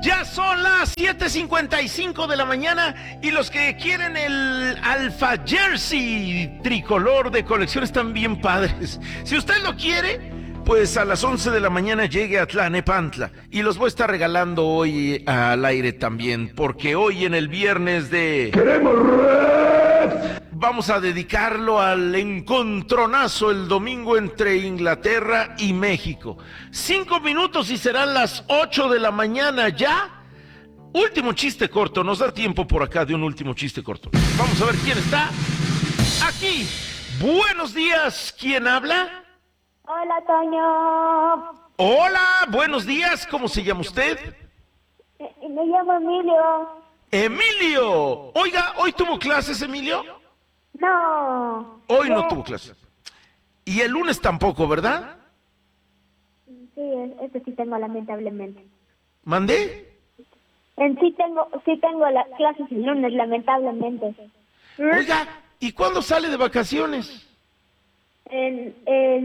Ya son las 7:55 de la mañana y los que quieren el Alpha Jersey tricolor de colección están bien padres. Si usted lo quiere, pues a las 11 de la mañana llegue a Tlalnepantla y los voy a estar regalando hoy al aire también, porque hoy en el viernes de... ¡Queremos Red! Vamos a dedicarlo al encontronazo el domingo entre Inglaterra y México. 5 minutos y serán las 8 de la mañana ya. Último chiste corto, nos da tiempo por acá de un último chiste corto. Vamos a ver quién está aquí. Buenos días, ¿quién habla? Hola, Toño. Hola, buenos días, ¿cómo se llama usted? Me llamo Emilio. Emilio. Oiga, ¿hoy tuvo clases, Emilio? No. Hoy no tuvo clases. Y el lunes tampoco, ¿verdad? Sí, este sí tengo, lamentablemente. ¿Mandé? Sí tengo las clases el lunes, lamentablemente. Oiga, ¿y cuándo sale de vacaciones? En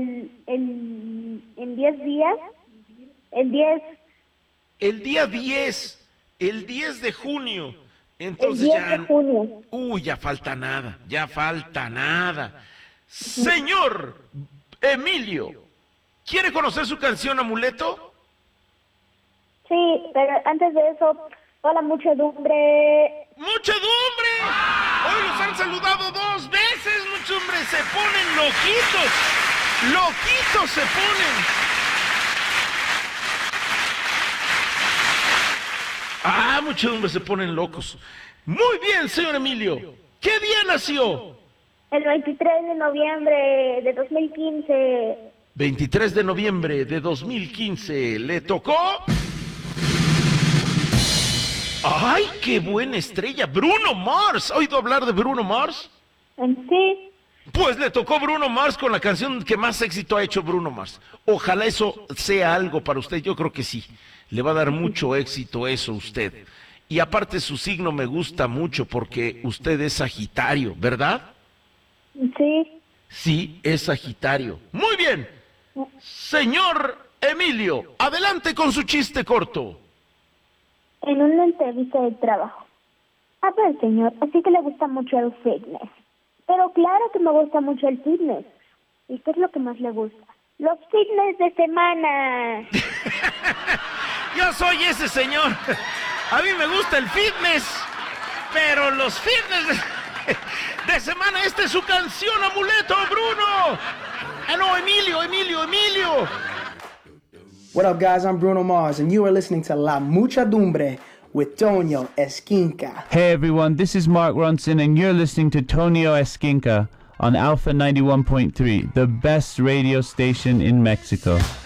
10 días. El 10. El día 10. El 10 de junio. Entonces el 10 ya... de junio. Uy, ya falta nada. Señor Emilio, ¿quiere conocer su canción Amuleto? Sí, pero antes de eso, hola, muchedumbre. ¡Muchedumbre! Hoy los han saludado 2 veces, muchedumbre. Se ponen loquitos. Loquitos se ponen. Muchedumbre se ponen locos. Muy bien, señor Emilio. ¿Qué día nació? El 23 de noviembre de 2015. 23 de noviembre de 2015. ¿Le tocó? ¡Ay, qué buena estrella! ¡Bruno Mars! ¿Ha oído hablar de Bruno Mars? Sí. Pues le tocó Bruno Mars con la canción que más éxito ha hecho Bruno Mars. Ojalá eso sea algo para usted. Yo creo que sí. Le va a dar mucho éxito eso a usted. Y aparte su signo me gusta mucho porque usted es Sagitario, ¿verdad? Sí. Sí, es Sagitario. Muy bien. Señor Emilio, adelante con su chiste corto. En una entrevista de trabajo. A ver, señor, así que le gusta mucho el fitness. Pero claro que me gusta mucho el fitness. ¿Y qué es lo que más le gusta? Los fitness de semana. Yo soy ese señor. A mí me gusta el fitness, pero los fitness de semana, esta es su canción, Amuleto, Bruno. No, Emilio. What up, guys? I'm Bruno Mars, and you are listening to La Muchedumbre with Tonio Esquinca. Hey, everyone, this is Mark Ronson, and you're listening to Tonio Esquinca on Alpha 91.3, the best radio station in Mexico.